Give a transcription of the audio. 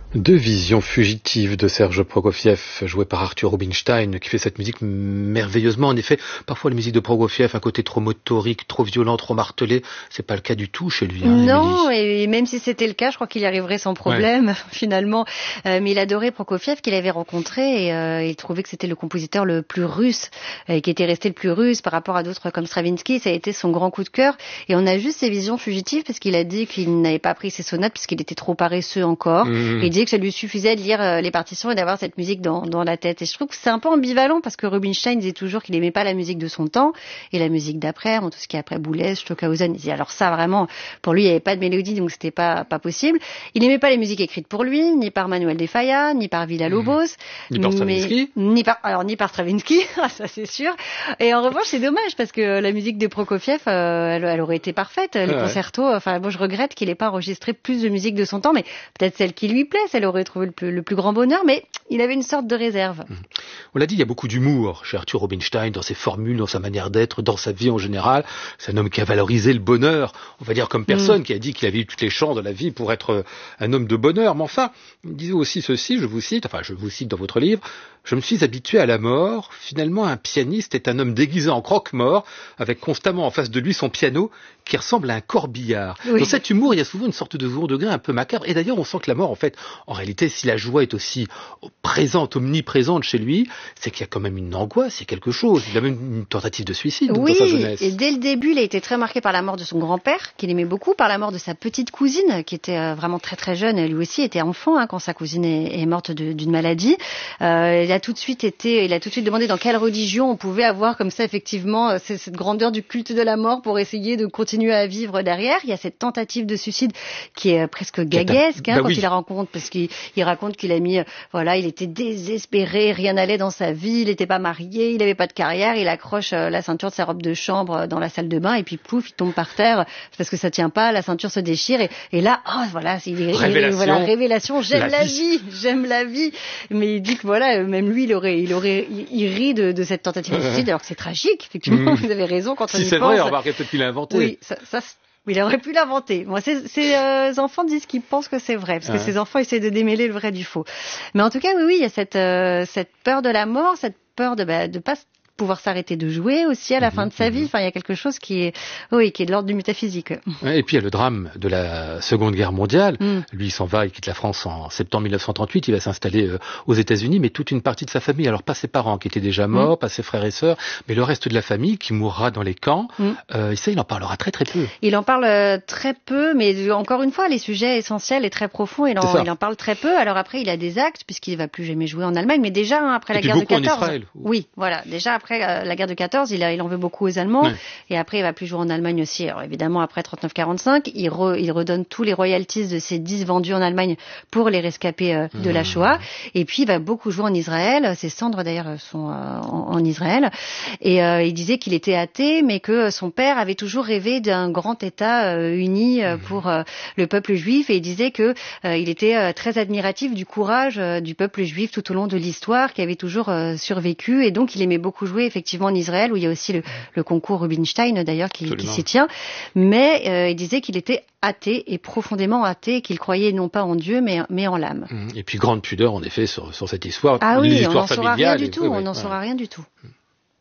Deux visions fugitives de Serge Prokofiev, joué par Arthur Rubinstein, qui fait cette musique merveilleusement. En effet, parfois la musique de Prokofiev a un côté trop motorique, trop violent, trop martelé. C'est pas le cas du tout chez lui. Non, et même si c'était le cas, je crois qu'il y arriverait sans problème, finalement. Mais il adorait Prokofiev, qu'il avait rencontré, et il trouvait que c'était le compositeur le plus russe, qui était resté le plus russe par rapport à d'autres comme Stravinsky. Ça a été son grand coup de cœur. Et on a juste ces visions fugitives, parce qu'il a dit qu'il n'avait pas pris ses sonates, puisqu'il était trop paresseux encore. Et il disait que ça lui suffisait de lire les partitions et d'avoir cette musique dans la tête. Et je trouve que c'est un peu ambivalent parce que Rubinstein disait toujours qu'il aimait pas la musique de son temps et la musique d'après, tout ce qui est après Boulez, Stockhausen. Il disait alors ça vraiment, pour lui il n'y avait pas de mélodie donc c'était pas possible. Il aimait pas les musiques écrites pour lui, ni par Manuel de Falla, ni par Villa-Lobos, ni par Stravinsky, ni par Stravinsky, ça c'est sûr. Et en revanche c'est dommage parce que la musique de Prokofiev, elle aurait été parfaite. Les concertos, enfin bon je regrette qu'il ait pas enregistré plus de musique de son temps, mais peut-être celle qui lui plaît, celle aurait trouvé le plus grand bonheur, mais il avait une sorte de réserve. On l'a dit, il y a beaucoup d'humour chez Arthur Rubinstein, dans ses formules, dans sa manière d'être, dans sa vie en général. C'est un homme qui a valorisé le bonheur, on va dire comme personne, qui a dit qu'il avait eu toutes les chances de la vie pour être un homme de bonheur. Mais enfin, il disait aussi ceci, je vous cite dans votre livre, « Je me suis habitué à la mort. Finalement, un pianiste est un homme déguisé en croque-mort, avec constamment en face de lui son piano, qui ressemble à un corbillard. » Dans cet humour, il y a souvent une sorte de second degré un peu macabre. Et d'ailleurs, on sent que la mort, en fait, en réalité, si la joie est aussi présente, omniprésente chez lui, c'est qu'il y a quand même une angoisse, il y a quelque chose. Il a même une tentative de suicide dans sa jeunesse. Et dès le début, il a été très marqué par la mort de son grand-père, qu'il aimait beaucoup, par la mort de sa petite cousine, qui était vraiment très très jeune. Lui aussi était enfant quand sa cousine est morte d'une maladie. Il a tout de suite demandé dans quelle religion on pouvait avoir comme ça effectivement cette grandeur du culte de la mort pour essayer de continuer à vivre derrière. Il y a cette tentative de suicide qui est presque gaguesque quand il la rencontre, parce qu'il raconte qu'il a mis, il était désespéré, rien n'allait dans sa vie, il n'était pas marié, il n'avait pas de carrière, il accroche la ceinture de sa robe de chambre dans la salle de bain et puis pouf, il tombe par terre parce que ça tient pas, la ceinture se déchire et là, révélation, j'aime la vie. Mais il dit que même lui, il rit de cette tentative de suicide, alors que c'est tragique, effectivement, vous avez raison quand on y pense. Si c'est vrai, remarquez, peut-être qu'il l'a inventé. Oui, il aurait pu l'inventer. Moi, ces enfants disent qu'ils pensent que c'est vrai, parce que ces enfants essaient de démêler le vrai du faux. Mais en tout cas, oui, il y a cette peur de la mort, cette peur de pas pouvoir s'arrêter de jouer aussi à la fin de sa vie. Enfin, il y a quelque chose qui est de l'ordre du métaphysique. Et puis il y a le drame de la Seconde Guerre mondiale. Lui, il s'en va, il quitte la France en septembre 1938, il va s'installer aux États-Unis, mais toute une partie de sa famille, alors pas ses parents qui étaient déjà morts, pas ses frères et sœurs, mais le reste de la famille qui mourra dans les camps. Et ça, il en parlera très très peu. Il en parle très peu, mais encore une fois, les sujets essentiels et très profonds, il en parle très peu. Alors après, il a des actes, puisqu'il ne va plus jamais jouer en Allemagne, mais déjà après la guerre de 14. En Israël. Oui, voilà, déjà après la guerre de 14, il en veut beaucoup aux Allemands, et après il va plus jouer en Allemagne aussi. Alors évidemment après 39-45, il redonne tous les royalties de ses 10 vendus en Allemagne pour les rescapés de la Shoah, et puis il va beaucoup jouer en Israël. Ses cendres d'ailleurs sont en Israël, et il disait qu'il était athée, mais que son père avait toujours rêvé d'un grand État uni pour le peuple juif, et il disait que il était très admiratif du courage du peuple juif tout au long de l'histoire, qui avait toujours survécu, et donc il aimait beaucoup jouer effectivement en Israël, où il y a aussi le concours Rubinstein d'ailleurs qui s'y tient, mais il disait qu'il était athée et profondément athée, qu'il croyait non pas en Dieu mais en l'âme. Et puis grande pudeur en effet sur cette histoire, on n'en saura rien du tout.